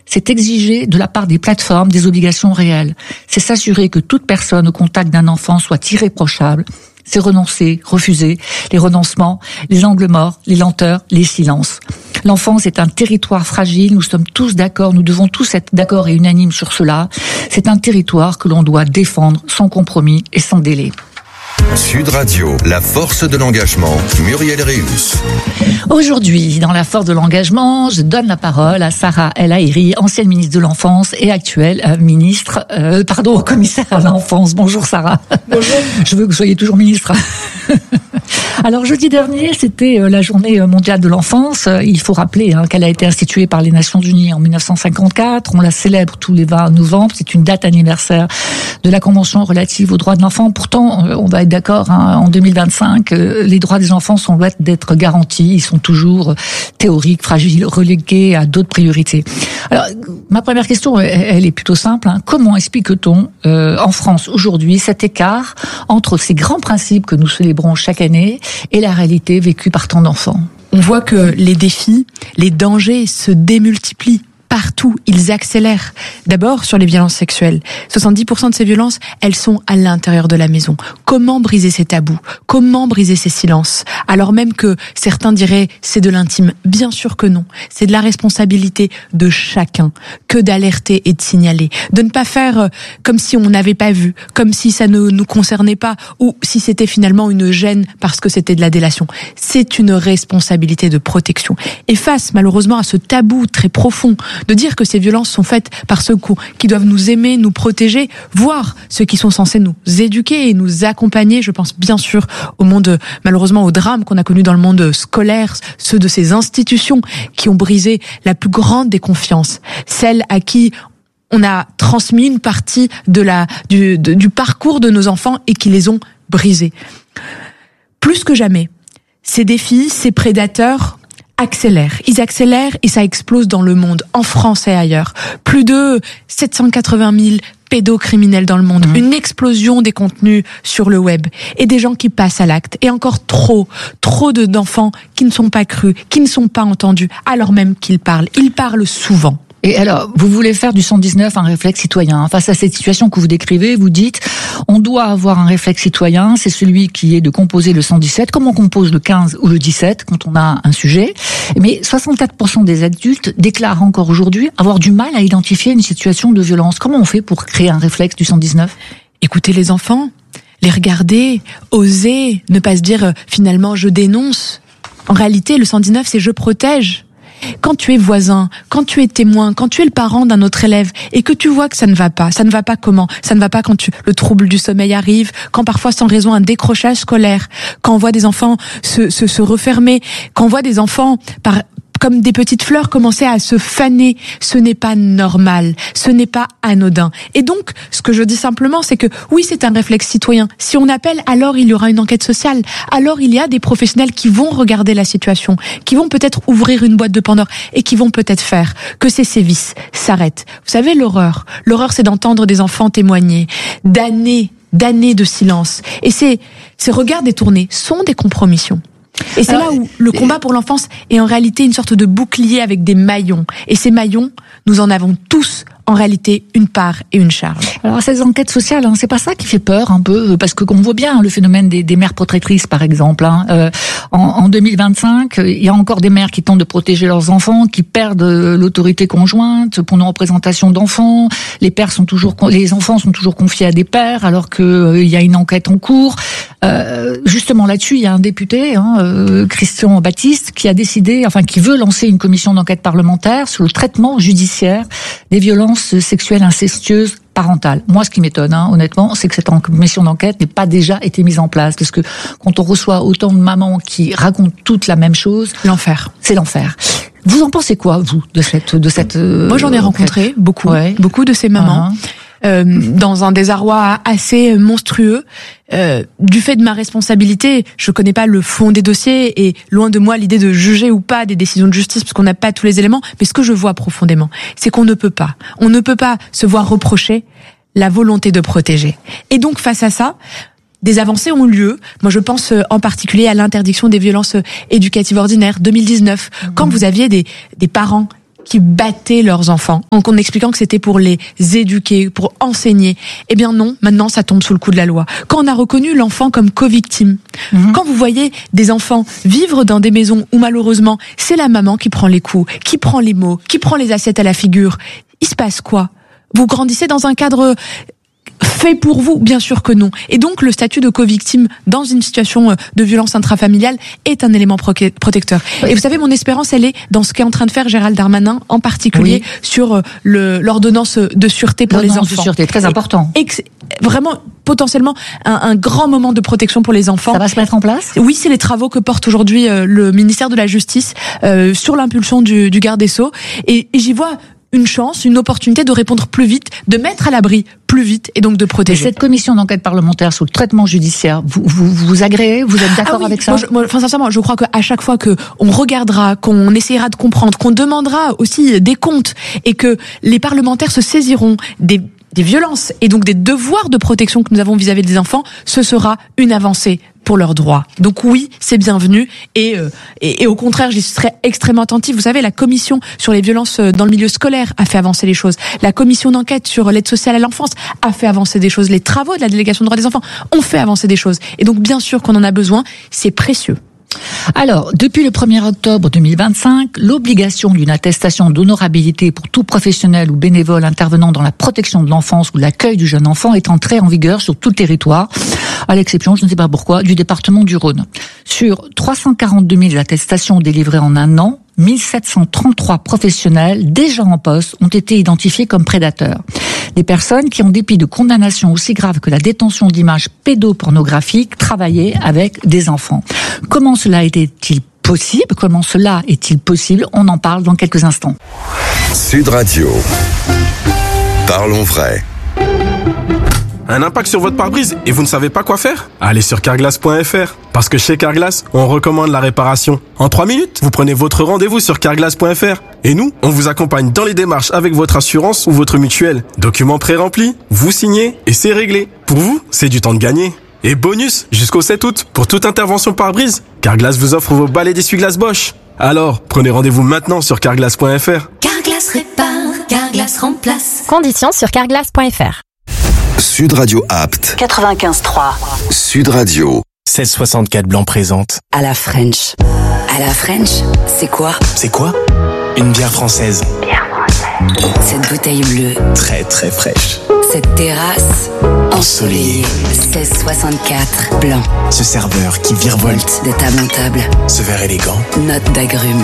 c'est exiger de la part des plateformes des obligations réelles. C'est s'assurer que toute personne au contact d'un enfant soit irréprochable. C'est renoncer, refuser, les renoncements, les angles morts, les lenteurs, les silences. L'enfance est un territoire fragile, nous sommes tous d'accord, nous devons tous être d'accord et unanimes sur cela. C'est un territoire que l'on doit défendre sans compromis et sans délai. Sud Radio, la force de l'engagement, Muriel Réus. Aujourd'hui, dans la force de l'engagement, je donne la parole à Sarah El Haïry, ancienne ministre de l'Enfance et actuelle commissaire à l'enfance. Bonjour Sarah. Bonjour. Je veux que vous soyez toujours ministre. Alors jeudi dernier, c'était la journée mondiale de l'enfance. Il faut rappeler qu'elle a été instituée par les Nations Unies en 1954. On la célèbre tous les 20 novembre. C'est une date anniversaire de la Convention relative aux droits de l'enfant. Pourtant, on va être d'accord, en 2025, les droits des enfants sont loin d'être garantis. Ils sont toujours théoriques, fragiles, relégués à d'autres priorités. Alors, ma première question, elle est plutôt simple. Comment explique-t-on en France aujourd'hui cet écart entre ces grands principes que nous célébrons chaque année et la réalité vécue par tant d'enfants? On voit que les défis, les dangers se démultiplient. Partout, ils accélèrent. D'abord, sur les violences sexuelles. 70% de ces violences, elles sont à l'intérieur de la maison. Comment briser ces tabous? Comment briser ces silences? Alors même que certains diraient c'est de l'intime. Bien sûr que non. C'est de la responsabilité de chacun que d'alerter et de signaler. De ne pas faire comme si on n'avait pas vu, comme si ça ne nous concernait pas, ou si c'était finalement une gêne parce que c'était de la délation. C'est une responsabilité de protection. Et face, malheureusement, à ce tabou très profond, de dire que ces violences sont faites par ceux qui doivent nous aimer, nous protéger, voire ceux qui sont censés nous éduquer et nous accompagner. Je pense bien sûr au monde, malheureusement au drame qu'on a connu dans le monde scolaire, ceux de ces institutions qui ont brisé la plus grande des confiances, celles à qui on a transmis une partie du parcours de nos enfants et qui les ont brisés. Plus que jamais, ces défis, ces prédateurs accélèrent. Ils accélèrent et ça explose dans le monde, en France et ailleurs. Plus de 780 000 pédocriminels dans le monde, une explosion des contenus sur le web et des gens qui passent à l'acte. Et encore trop d'enfants qui ne sont pas crus, qui ne sont pas entendus, alors même qu'ils parlent. Ils parlent souvent. Et alors, vous voulez faire du 119 un réflexe citoyen. Face à cette situation que vous décrivez, vous dites, on doit avoir un réflexe citoyen, c'est celui qui est de composer le 117, comme on compose le 15 ou le 17 quand on a un sujet. Mais 64% des adultes déclarent encore aujourd'hui avoir du mal à identifier une situation de violence. Comment on fait pour créer un réflexe du 119 ? Écoutez les enfants, les regarder, oser, ne pas se dire finalement je dénonce. En réalité, le 119 c'est je protège. Quand tu es voisin, quand tu es témoin, quand tu es le parent d'un autre élève et que tu vois que ça ne va pas comment? Ça ne va pas quand le trouble du sommeil arrive, quand parfois sans raison un décrochage scolaire, quand on voit des enfants se refermer, quand on voit des enfants comme des petites fleurs commencer à se faner, ce n'est pas normal, ce n'est pas anodin. Et donc, ce que je dis simplement, c'est que oui, c'est un réflexe citoyen. Si on appelle, alors il y aura une enquête sociale. Alors il y a des professionnels qui vont regarder la situation, qui vont peut-être ouvrir une boîte de Pandore et qui vont peut-être faire que ces sévices s'arrêtent. Vous savez, l'horreur, c'est d'entendre des enfants témoigner d'années de silence. Et ces regards détournés sont des compromissions. Et c'est là où le combat pour l'enfance est en réalité une sorte de bouclier avec des maillons. Et ces maillons, nous en avons tous en réalité une part et une charge. Alors ces enquêtes sociales, c'est pas ça qui fait peur un peu, parce que qu'on voit bien le phénomène des mères protectrices par exemple. En 2025, il y a encore des mères qui tentent de protéger leurs enfants, qui perdent l'autorité conjointe pour une représentation d'enfants. Les enfants sont toujours confiés à des pères alors que il y a une enquête en cours. Justement là-dessus, il y a un député, Christian Baptiste, qui veut lancer une commission d'enquête parlementaire sur le traitement judiciaire des violences sexuelles incestueuses parentales. Moi, ce qui m'étonne, honnêtement, c'est que cette commission d'enquête n'ait pas déjà été mise en place. Parce que quand on reçoit autant de mamans qui racontent toutes la même chose, c'est l'enfer. Vous en pensez quoi, vous, de cette Moi, j'en ai rencontré beaucoup de ces mamans. Dans un désarroi assez monstrueux. Du fait de ma responsabilité, je connais pas le fond des dossiers et loin de moi l'idée de juger ou pas des décisions de justice parce qu'on n'a pas tous les éléments, mais ce que je vois profondément, c'est qu'on ne peut pas se voir reprocher la volonté de protéger. Et donc face à ça, des avancées ont lieu. Moi, je pense en particulier à l'interdiction des violences éducatives ordinaires 2019, quand vous aviez des parents qui battaient leurs enfants, en expliquant que c'était pour les éduquer, pour enseigner. Eh bien non, maintenant ça tombe sous le coup de la loi. Quand on a reconnu l'enfant comme co-victime, quand vous voyez des enfants vivre dans des maisons où malheureusement c'est la maman qui prend les coups, qui prend les mots, qui prend les assiettes à la figure, il se passe quoi ? Vous grandissez dans un cadre fait pour vous? Bien sûr que non. Et donc le statut de co-victime dans une situation de violence intrafamiliale est un élément protecteur. Et vous savez, mon espérance, elle est dans ce qu'est en train de faire Gérald Darmanin, en particulier sur l'ordonnance de sûreté pour les enfants. L'ordonnance de sûreté, très important. Vraiment, potentiellement, un grand moment de protection pour les enfants. Ça va se mettre en place ? Oui, c'est les travaux que porte aujourd'hui le ministère de la Justice sur l'impulsion du garde des Sceaux. Et j'y vois une chance, une opportunité de répondre plus vite, de mettre à l'abri plus vite et donc de protéger. Et cette commission d'enquête parlementaire sur le traitement judiciaire, vous agréez? Vous êtes d'accord avec ça? Moi, sincèrement, je crois qu'à chaque fois que on regardera, qu'on essaiera de comprendre, qu'on demandera aussi des comptes et que les parlementaires se saisiront des violences et donc des devoirs de protection que nous avons vis-à-vis des enfants, ce sera une avancée pour leurs droits. Donc oui, c'est bienvenu et au contraire, j'y serai extrêmement attentive. Vous savez, la commission sur les violences dans le milieu scolaire a fait avancer les choses. La commission d'enquête sur l'aide sociale à l'enfance a fait avancer des choses. Les travaux de la délégation de droits des enfants ont fait avancer des choses. Et donc bien sûr qu'on en a besoin, c'est précieux. Alors, depuis le 1er octobre 2025, l'obligation d'une attestation d'honorabilité pour tout professionnel ou bénévole intervenant dans la protection de l'enfance ou l'accueil du jeune enfant est entrée en vigueur sur tout le territoire, à l'exception, je ne sais pas pourquoi, du département du Rhône. Sur 342 000 attestations délivrées en un an, 1733 professionnels déjà en poste ont été identifiés comme prédateurs. Des personnes qui, en dépit de condamnations aussi graves que la détention d'images pédopornographiques, travaillaient avec des enfants. Comment cela était-il possible? Comment cela est-il possible? On en parle dans quelques instants. Sud Radio. Parlons vrai. Un impact sur votre pare-brise et vous ne savez pas quoi faire? Allez sur carglass.fr. Parce que chez Carglass, on recommande la réparation. En 3 minutes, vous prenez votre rendez-vous sur carglass.fr. Et nous, on vous accompagne dans les démarches avec votre assurance ou votre mutuelle. Documents pré-remplis, vous signez et c'est réglé. Pour vous, c'est du temps de gagner. Et bonus, jusqu'au 7 août, pour toute intervention pare-brise, Carglass vous offre vos balais d'essuie-glace Bosch. Alors, prenez rendez-vous maintenant sur carglass.fr. Carglass répare, Carglass remplace. Conditions sur carglass.fr. Sud Radio Apt. 95.3. Sud Radio. 1664 Blanc présente. À la French. À la French, c'est quoi? C'est quoi? Une bière française. Cette bouteille bleue. Très très fraîche. Cette terrasse ensoleillée. 1664 Blanc. Ce serveur qui virevolte de table en table. Ce verre élégant. Note d'agrumes.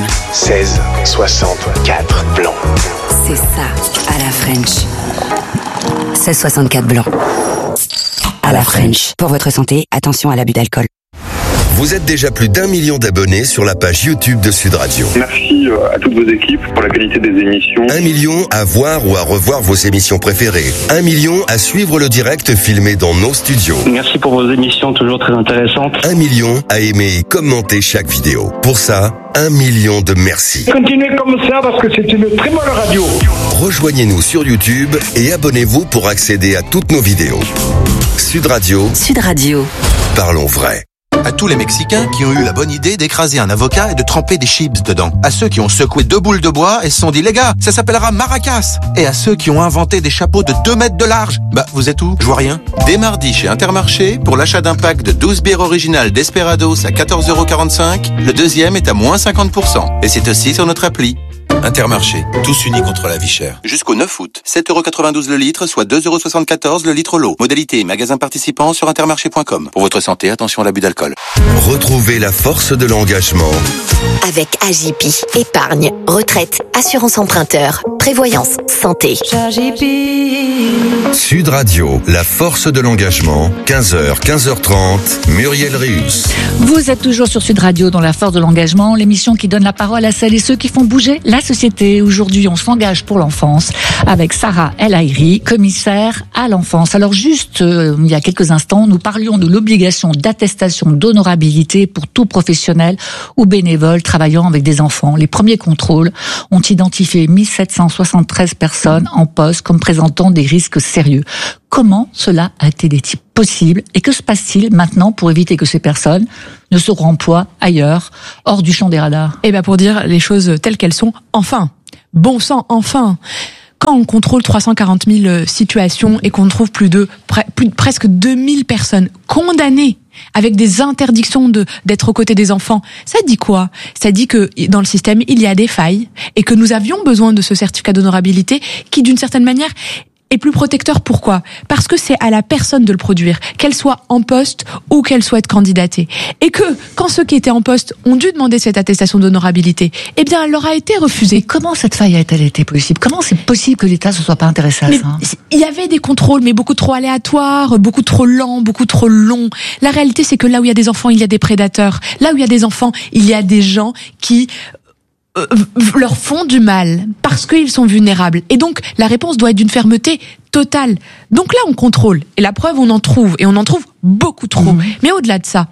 1664 Blanc. C'est ça, à la French. 1664 Blanc. À la French. Pour votre santé, attention à l'abus d'alcool. Vous êtes déjà plus d'1 million d'abonnés sur la page YouTube de Sud Radio. Merci à toutes vos équipes pour la qualité des émissions. 1 million à voir ou à revoir vos émissions préférées. 1 million à suivre le direct filmé dans nos studios. Merci pour vos émissions toujours très intéressantes. 1 million à aimer et commenter chaque vidéo. Pour ça, 1 million de merci. Continuez comme ça parce que c'est une très bonne radio. Rejoignez-nous sur YouTube et abonnez-vous pour accéder à toutes nos vidéos. Sud Radio. Sud Radio. Parlons vrai. À tous les Mexicains qui ont eu la bonne idée d'écraser un avocat et de tremper des chips dedans. À ceux qui ont secoué 2 boules de bois et se sont dit, les gars, ça s'appellera maracas. Et à ceux qui ont inventé des chapeaux de 2 mètres de large. Bah, vous êtes où? Je vois rien. Dès mardi chez Intermarché, pour l'achat d'un pack de 12 bières originales Desperados à 14,45 €, le deuxième est à moins 50%. Et c'est aussi sur notre appli. Intermarché, tous unis contre la vie chère. Jusqu'au 9 août, 7,92 € le litre, soit 2,74 € le litre l'eau. Modalité et magasin participant sur intermarché.com. Pour votre santé, attention à l'abus d'alcool. Retrouvez la force de l'engagement. Avec AJP. Épargne, retraite, assurance emprunteur, prévoyance, santé. Sud Radio, la force de l'engagement. 15h, 15h30, Muriel Réus. Vous êtes toujours sur Sud Radio dans la force de l'engagement, l'émission qui donne la parole à celles et ceux qui font bouger la société. Aujourd'hui, on s'engage pour l'enfance avec Sarah El Haïry, commissaire à l'enfance. Alors juste, il y a quelques instants, nous parlions de l'obligation d'attestation d'honorabilité pour tout professionnel ou bénévole travaillant avec des enfants. Les premiers contrôles ont identifié 1773 personnes en poste comme présentant des risques sérieux. Comment cela a-t-il été possible et que se passe-t-il maintenant pour éviter que ces personnes ne se remploi ailleurs, hors du champ des radars? Eh ben pour dire les choses telles qu'elles sont, enfin, Bon sang, enfin. Quand on contrôle 340 000 situations et qu'on trouve plus de presque 2000 personnes condamnées avec des interdictions d'être aux côtés des enfants, ça dit quoi? Ça dit que dans le système, il y a des failles et que nous avions besoin de ce certificat d'honorabilité qui, d'une certaine manière, est plus protecteur. Pourquoi? Parce que c'est à la personne de le produire, qu'elle soit en poste ou qu'elle souhaite candidater. Et que, quand ceux qui étaient en poste ont dû demander cette attestation d'honorabilité, eh bien, elle leur a été refusée. Et comment cette faille a-t-elle été possible? Comment c'est possible que l'État ne se soit pas intéressé à ça? Il y avait des contrôles, mais beaucoup trop aléatoires, beaucoup trop lents, beaucoup trop longs. La réalité, c'est que là où il y a des enfants, il y a des prédateurs. Là où il y a des enfants, il y a des gens qui leur font du mal parce qu'ils sont vulnérables. Et donc, la réponse doit être d'une fermeté totale. Donc là, on contrôle. Et la preuve, on en trouve. Et on en trouve beaucoup trop. Mais au-delà de ça,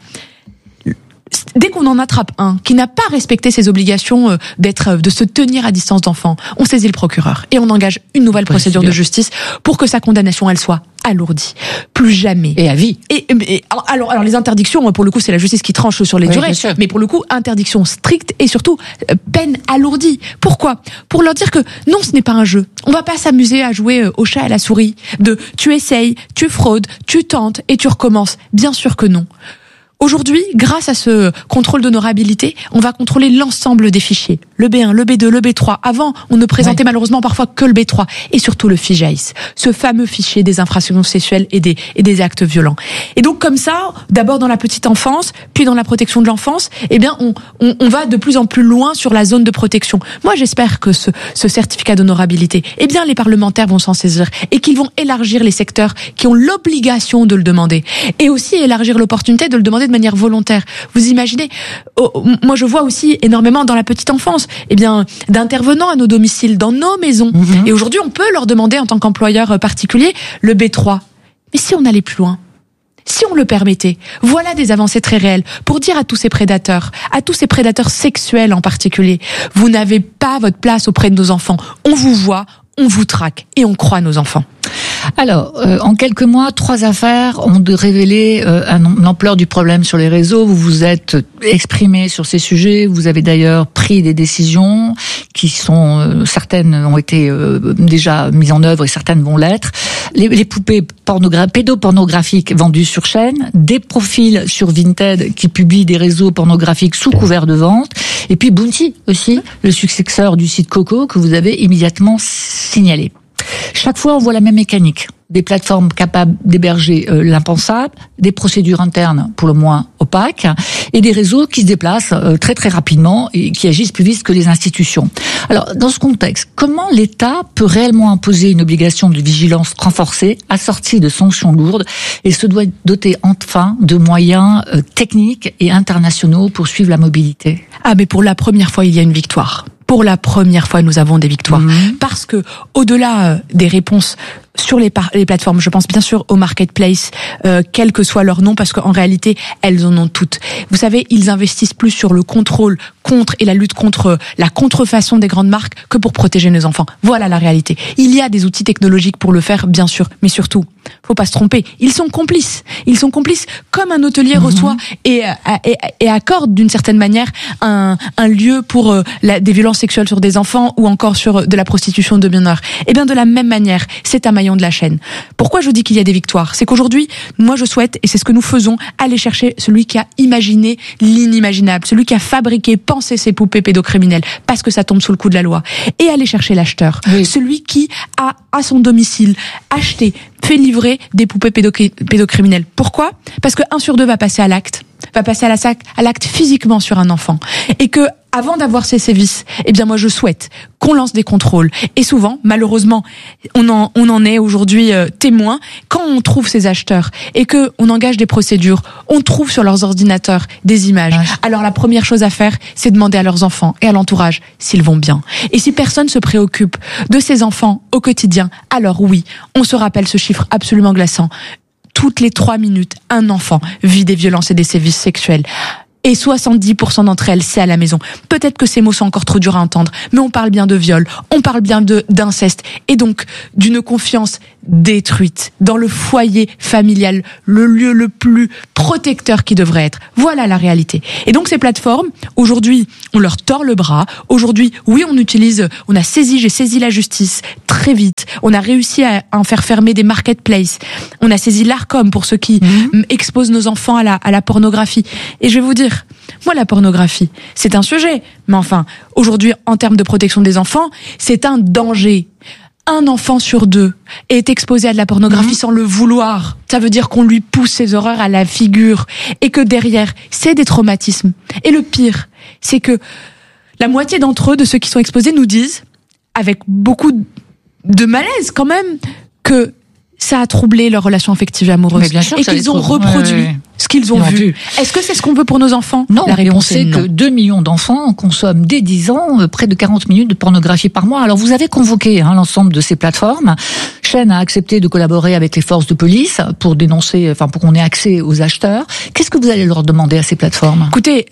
dès qu'on en attrape un qui n'a pas respecté ses obligations de se tenir à distance d'enfant, on saisit le procureur et on engage une nouvelle procédure de justice pour que sa condamnation, elle soit alourdie. Plus jamais. Et à vie. Alors les interdictions, pour le coup, c'est la justice qui tranche sur les durées. Mais pour le coup, interdiction stricte et surtout peine alourdie. Pourquoi? Pour leur dire que non, ce n'est pas un jeu. On va pas s'amuser à jouer au chat et à la souris. Tu essayes, tu fraudes, tu tentes et tu recommences. Bien sûr que non. Aujourd'hui, grâce à ce contrôle d'honorabilité, on va contrôler l'ensemble des fichiers. Le B1, le B2, le B3. Avant, on ne présentait malheureusement parfois que le B3. Et surtout le FIJAIS, ce fameux fichier des infractions sexuelles et des actes violents. Et donc comme ça, d'abord dans la petite enfance, puis dans la protection de l'enfance, eh bien on va de plus en plus loin sur la zone de protection. Moi, j'espère que ce certificat d'honorabilité, eh bien les parlementaires vont s'en saisir et qu'ils vont élargir les secteurs qui ont l'obligation de le demander. Et aussi élargir l'opportunité de le demander de manière volontaire. Vous imaginez, moi je vois aussi énormément dans la petite enfance, eh bien, d'intervenants à nos domiciles, dans nos maisons. Et aujourd'hui, on peut leur demander en tant qu'employeur particulier le B3. Mais si on allait plus loin, si on le permettait, voilà des avancées très réelles pour dire à tous ces prédateurs sexuels en particulier, vous n'avez pas votre place auprès de nos enfants. On vous voit, on vous traque et on croit nos enfants. Alors, en quelques mois, 3 affaires ont révélé l'ampleur du problème sur les réseaux. Vous vous êtes exprimé sur ces sujets. Vous avez d'ailleurs pris des décisions qui sont certaines ont été déjà mises en œuvre et certaines vont l'être. Les poupées pédopornographiques vendues sur chaîne, des profils sur Vinted qui publient des réseaux pornographiques sous couvert de vente, et puis Bounty aussi, le successeur du site Coco que vous avez immédiatement signalé. Chaque fois, on voit la même mécanique. Des plateformes capables d'héberger l'impensable, des procédures internes pour le moins opaques, et des réseaux qui se déplacent très très rapidement et qui agissent plus vite que les institutions. Alors, dans ce contexte, comment l'État peut réellement imposer une obligation de vigilance renforcée, assortie de sanctions lourdes, et se doit doter enfin de moyens techniques et internationaux pour suivre la mobilité? Ah, mais pour la première fois, il y a une victoire. Pour la première fois, nous avons des victoires. Parce que, au-delà des réponses sur les plateformes, je pense bien sûr aux marketplaces, quel que soit leur nom, parce qu'en réalité, elles en ont toutes. Vous savez, ils investissent plus sur le contrôle contre et la lutte contre la contrefaçon des grandes marques que pour protéger nos enfants. Voilà la réalité. Il y a des outils technologiques pour le faire, bien sûr, mais surtout, faut pas se tromper, ils sont complices. Ils sont complices comme un hôtelier reçoit et accorde d'une certaine manière un lieu pour des violences sexuelles sur des enfants ou encore sur de la prostitution de mineurs. Et bien de la même manière, c'est un maillon de la chaîne. Pourquoi je dis qu'il y a des victoires? C'est qu'aujourd'hui, moi je souhaite, et c'est ce que nous faisons, aller chercher celui qui a imaginé l'inimaginable, celui qui a fabriqué, pensé ces poupées pédocriminelles, parce que ça tombe sous le coup de la loi, et aller chercher l'acheteur, celui qui a à son domicile acheté, fait livrer des poupées pédocriminelles. Pourquoi? Parce que 1 sur 2 va passer à l'acte physiquement sur un enfant. Et que, avant d'avoir ces sévices, eh bien, moi, je souhaite qu'on lance des contrôles. Et souvent, malheureusement, on en est aujourd'hui témoin, quand on trouve ces acheteurs et que on engage des procédures, on trouve sur leurs ordinateurs des images. Alors, la première chose à faire, c'est demander à leurs enfants et à l'entourage s'ils vont bien. Et si personne se préoccupe de ces enfants au quotidien, alors oui, on se rappelle ce chiffre absolument glaçant. Toutes les 3 minutes, un enfant vit des violences et des sévices sexuels. Et 70% d'entre elles, c'est à la maison. Peut-être que ces mots sont encore trop durs à entendre, mais on parle bien de viol, on parle bien d'inceste, et donc d'une confiance détruite dans le foyer familial, le lieu le plus protecteur qui devrait être. Voilà la réalité. Et donc ces plateformes, aujourd'hui, on leur tord le bras. Aujourd'hui, oui, j'ai saisi la justice très vite. On a réussi à en faire fermer des marketplaces. On a saisi l'Arcom pour ceux qui exposent nos enfants à la pornographie. Et je vais vous dire, moi, la pornographie, c'est un sujet. Mais enfin, aujourd'hui, en termes de protection des enfants, c'est un danger. Un enfant sur 2 est exposé à de la pornographie sans le vouloir. Ça veut dire qu'on lui pousse ces horreurs à la figure et que derrière, c'est des traumatismes. Et le pire, c'est que la moitié d'entre eux, de ceux qui sont exposés, nous disent, avec beaucoup de malaise quand même, que ça a troublé leur relation affective et amoureuse. Et qu'ils ont reproduit ce qu'ils ont vu. Est-ce que c'est ce qu'on veut pour nos enfants? Non, la réponse on sait que 2 millions d'enfants consomment dès 10 ans près de 40 minutes de pornographie par mois. Alors vous avez convoqué l'ensemble de ces plateformes. Shein a accepté de collaborer avec les forces de police pour dénoncer, pour qu'on ait accès aux acheteurs. Qu'est-ce que vous allez leur demander à ces plateformes? Écoutez,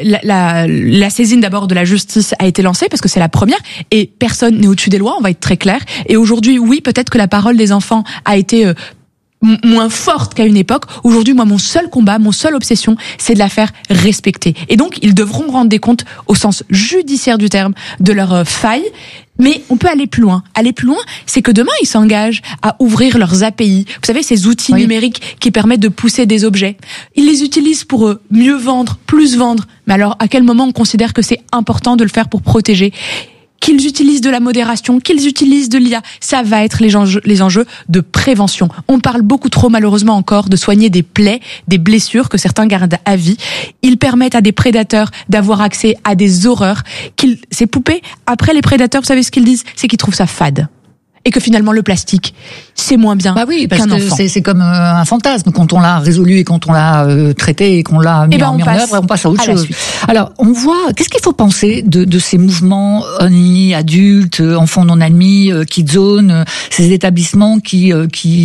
la saisine d'abord de la justice a été lancée parce que c'est la première et personne n'est au-dessus des lois, on va être très clair. Et aujourd'hui, oui, peut-être que la parole des enfants a été moins forte qu'à une époque. Aujourd'hui, moi, mon seul combat, mon seule obsession, c'est de la faire respecter. Et donc, ils devront rendre des comptes au sens judiciaire du terme de leurs failles. Mais on peut aller plus loin. Aller plus loin, c'est que demain, ils s'engagent à ouvrir leurs API. Vous savez, ces outils numériques qui permettent de pousser des objets. Ils les utilisent pour mieux vendre, plus vendre. Mais alors, à quel moment on considère que c'est important de le faire pour protéger ? Qu'ils utilisent de la modération, qu'ils utilisent de l'IA, ça va être les enjeux de prévention. On parle beaucoup trop malheureusement encore de soigner des plaies, des blessures que certains gardent à vie. Ils permettent à des prédateurs d'avoir accès à des horreurs. Ces poupées, après les prédateurs, vous savez ce qu'ils disent ? C'est qu'ils trouvent ça fade. Et que finalement le plastique, c'est moins bien qu'un enfant. C'est comme un fantasme. Quand on l'a résolu et quand on l'a traité et qu'on l'a mis en œuvre, on passe à autre chose. Alors, on voit, qu'est-ce qu'il faut penser de ces mouvements Only, adultes, enfants non admis, Kidzone, ces établissements qui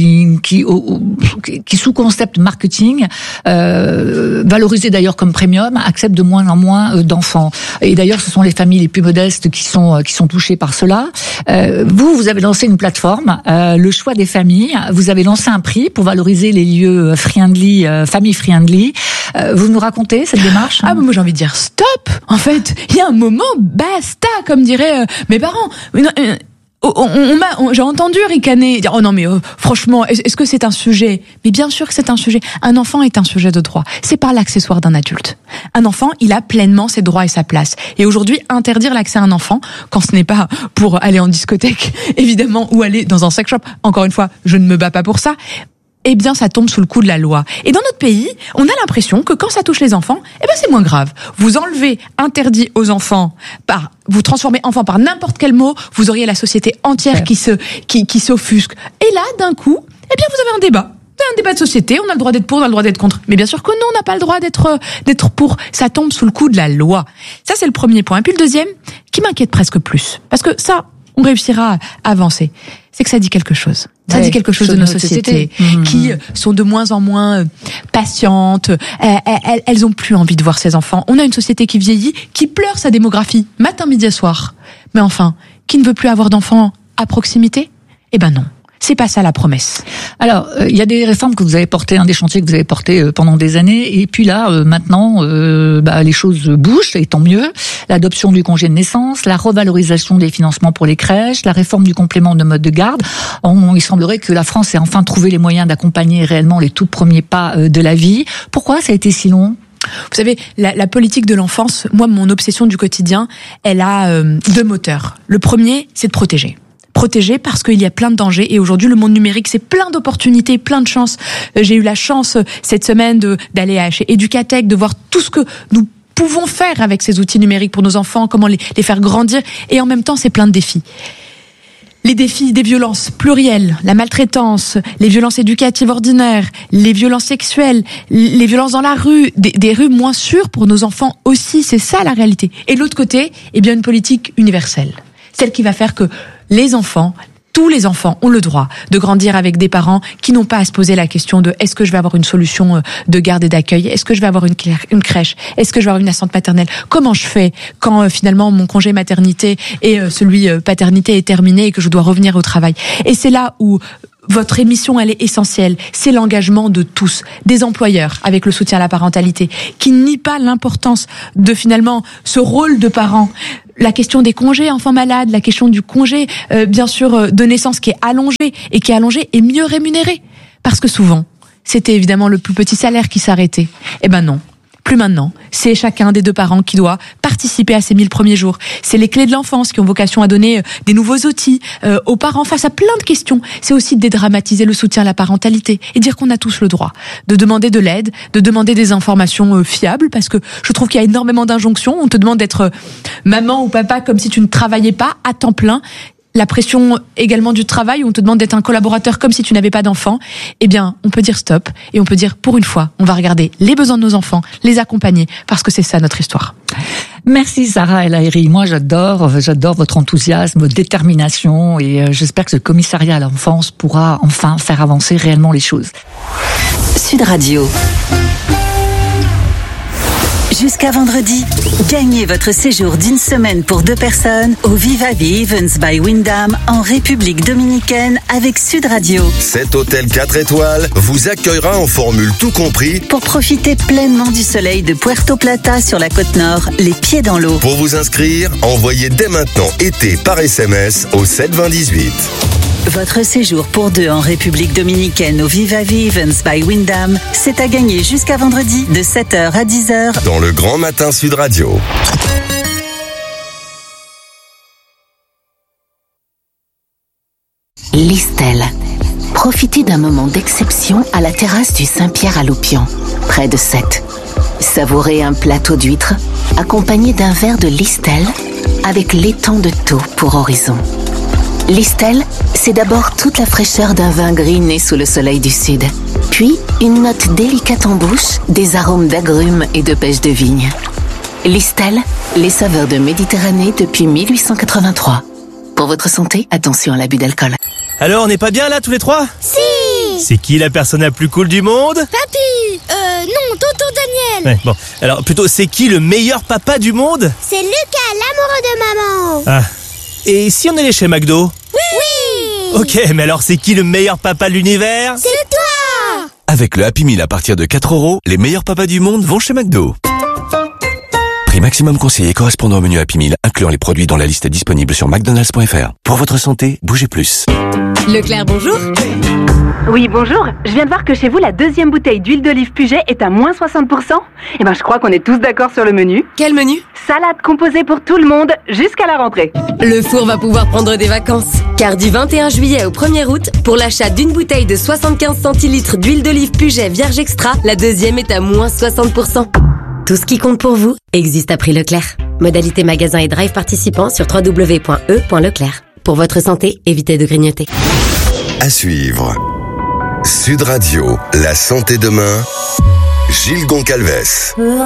sous concept marketing, valorisés d'ailleurs comme premium, acceptent de moins en moins d'enfants. Et d'ailleurs, ce sont les familles les plus modestes qui sont touchées par cela. Vous avez lancé une plateforme, le choix des familles. Vous avez lancé un prix pour valoriser les lieux friendly, famille friendly. Vous nous racontez cette démarche? Moi j'ai envie de dire stop. En fait, il y a un moment, basta, comme diraient mes parents. J'ai entendu ricaner, dire, oh non mais franchement, est-ce que c'est un sujet? Mais bien sûr que c'est un sujet. Un enfant est un sujet de droit. C'est pas l'accessoire d'un adulte. Un enfant, il a pleinement ses droits et sa place. Et aujourd'hui, interdire l'accès à un enfant, quand ce n'est pas pour aller en discothèque, évidemment, ou aller dans un sex shop, encore une fois, je ne me bats pas pour ça, eh bien, ça tombe sous le coup de la loi. Et dans notre pays, on a l'impression que quand ça touche les enfants, c'est moins grave. Vous enlevez interdit aux enfants vous transformez enfant par n'importe quel mot, vous auriez la société entière qui s'offusque. Et là, d'un coup, vous avez un débat. Un débat de société, on a le droit d'être pour, on a le droit d'être contre. Mais bien sûr que non, on n'a pas le droit d'être pour. Ça tombe sous le coup de la loi. Ça, c'est le premier point. Et puis le deuxième, qui m'inquiète presque plus. Parce que ça, on réussira à avancer. C'est que ça dit quelque chose. Ça dit quelque chose de nos sociétés qui sont de moins en moins patientes. Elles ont plus envie de voir ces enfants. On a une société qui vieillit, qui pleure sa démographie, matin, midi et soir. Mais enfin, qui ne veut plus avoir d'enfants à proximité ? Non. C'est pas ça la promesse. Alors, il y a des réformes que vous avez portées, des chantiers que vous avez portés pendant des années, et puis là, maintenant, les choses bougent, et tant mieux. L'adoption du congé de naissance, la revalorisation des financements pour les crèches, la réforme du complément de mode de garde. Il semblerait que la France ait enfin trouvé les moyens d'accompagner réellement les tout premiers pas de la vie. Pourquoi ça a été si long ? Vous savez, la politique de l'enfance, moi, mon obsession du quotidien, elle a 2 moteurs. Le premier, c'est de protéger parce qu'il y a plein de dangers et aujourd'hui le monde numérique c'est plein d'opportunités, plein de chances. J'ai eu la chance cette semaine d'aller chez Educatech, de voir tout ce que nous pouvons faire avec ces outils numériques pour nos enfants, comment les faire grandir et en même temps c'est plein de défis. Les défis des violences plurielles, la maltraitance, les violences éducatives ordinaires, les violences sexuelles, les violences dans la rue, des rues moins sûres pour nos enfants aussi, c'est ça la réalité. Et de l'autre côté, une politique universelle. Celle qui va faire que les enfants, Tous les enfants ont le droit de grandir avec des parents qui n'ont pas à se poser la question de est-ce que je vais avoir une solution de garde et d'accueil, est-ce que je vais avoir une crèche, est-ce que je vais avoir une assistante maternelle, comment je fais quand finalement mon congé maternité et celui paternité est terminé et que je dois revenir au travail. Et c'est là où votre émission, elle est essentielle. C'est l'engagement de tous, des employeurs avec le soutien à la parentalité, qui nie pas l'importance de finalement ce rôle de parent. La question des congés enfants malades, la question du congé, bien sûr, de naissance qui est allongé et mieux rémunéré. Parce que souvent, c'était évidemment le plus petit salaire qui s'arrêtait. Eh ben non. Plus maintenant, c'est chacun des deux parents qui doit participer à ces 1000 premiers jours. C'est les clés de l'enfance qui ont vocation à donner des nouveaux outils aux parents face à plein de questions. C'est aussi dédramatiser le soutien à la parentalité et dire qu'on a tous le droit de demander de l'aide, de demander des informations fiables, parce que je trouve qu'il y a énormément d'injonctions. On te demande d'être maman ou papa comme si tu ne travaillais pas à temps plein. La pression également du travail, où on te demande d'être un collaborateur comme si tu n'avais pas d'enfant. Eh bien, on peut dire stop et on peut dire pour une fois, on va regarder les besoins de nos enfants, les accompagner, parce que c'est ça notre histoire. Merci Sarah El Haïry. Moi, j'adore votre enthousiasme, votre détermination, et j'espère que ce commissariat à l'enfance pourra enfin faire avancer réellement les choses. Sud Radio. Jusqu'à vendredi, gagnez votre séjour d'une semaine pour 2 personnes au Viva Vie Events by Wyndham en République Dominicaine avec Sud Radio. Cet hôtel 4 étoiles vous accueillera en formule tout compris pour profiter pleinement du soleil de Puerto Plata sur la côte nord, les pieds dans l'eau. Pour vous inscrire, envoyez dès maintenant été par SMS au 72018. Votre séjour pour 2 en République Dominicaine au Viva Vie Events by Wyndham, c'est à gagner jusqu'à vendredi de 7h à 10h dans le Grand Matin Sud Radio. Listel. Profitez d'un moment d'exception à la terrasse du Saint-Pierre à Loupian, près de Sète. Savourez un plateau d'huîtres accompagné d'un verre de Listel avec l'étang de Thau pour horizon. Listel, c'est d'abord toute la fraîcheur d'un vin gris né sous le soleil du sud. Puis, une note délicate en bouche, des arômes d'agrumes et de pêche de vigne. Listel, les saveurs de Méditerranée depuis 1883. Pour votre santé, attention à l'abus d'alcool. Alors, on n'est pas bien là tous les trois ? Si. C'est qui la personne la plus cool du monde ? Papy. Non, tonton Daniel. Ouais, bon, alors plutôt, c'est qui le meilleur papa du monde ? C'est Lucas, l'amoureux de maman. Ah. Et si on allait chez McDo ? Oui. Ok, mais alors c'est qui le meilleur papa de l'univers ? C'est toi. Avec le Happy Meal à partir de 4 €, les meilleurs papas du monde vont chez McDo. Prix maximum conseillé correspondant au menu Happy Meal, incluant les produits dont la liste est disponible sur McDonald's.fr. Pour votre santé, bougez plus. Leclerc, bonjour. Oui, bonjour. Je viens de voir que chez vous, la deuxième bouteille d'huile d'olive Puget est à moins 60%. Eh ben, je crois qu'on est tous d'accord sur le menu. Quel menu ? Salade composée pour tout le monde, jusqu'à la rentrée. Le four va pouvoir prendre des vacances. Car du 21 juillet au 1er août, pour l'achat d'une bouteille de 75 centilitres d'huile d'olive Puget Vierge Extra, la deuxième est à moins 60%. Tout ce qui compte pour vous existe à prix Leclerc. Modalité magasin et drive participants sur www.e.leclerc. Pour votre santé, évitez de grignoter. À suivre. Sud Radio, la santé demain. Gilles Goncalves.